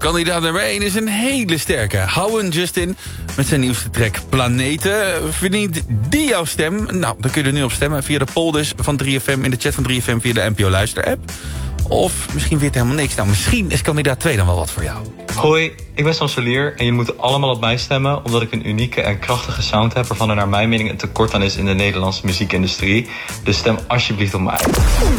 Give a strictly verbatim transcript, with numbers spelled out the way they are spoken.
kandidaat nummer één is een hele sterke. Houwen Justin met zijn nieuwste track Planeten. Verdient die jouw stem? Nou, dan kun je er nu op stemmen via de poll dus van drie F M... in de chat van drie F M via de N P O Luister-app. Of misschien weet helemaal niks. Nou, misschien is kandidaat twee dan wel wat voor jou. Hoi, ik ben Sanselier en je moet allemaal op mij stemmen... omdat ik een unieke en krachtige sound heb... waarvan er naar mijn mening een tekort aan is in de Nederlandse muziekindustrie. Dus stem alsjeblieft op mij.